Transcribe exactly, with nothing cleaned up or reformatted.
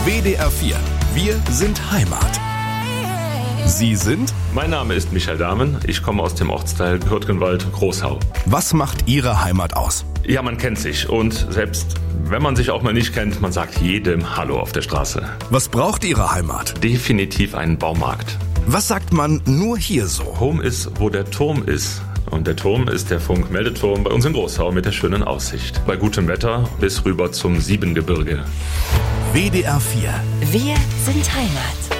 W D R vier. Wir sind Heimat. Sie sind? Mein Name ist Michael Dahmen. Ich komme aus dem Ortsteil Hürtgenwald-Großhau. Was macht Ihre Heimat aus? Ja, man kennt sich. Und selbst wenn man sich auch mal nicht kennt, man sagt jedem Hallo auf der Straße. Was braucht Ihre Heimat? Definitiv einen Baumarkt. Was sagt man nur hier so? Home ist, wo der Turm ist. Und der Turm ist der Funkmeldeturm bei uns in Großhau mit der schönen Aussicht. Bei gutem Wetter bis rüber zum Siebengebirge. W D R vier. Wir sind Heimat.